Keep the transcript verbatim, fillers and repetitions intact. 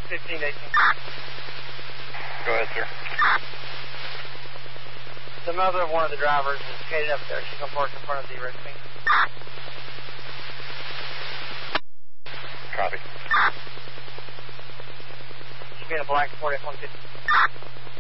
fifteen eighteen. Go ahead, sir. The mother of one of the drivers is headed up there. She's going to park in front of the arrest scene. Copy. She's being a black Ford F one fifty.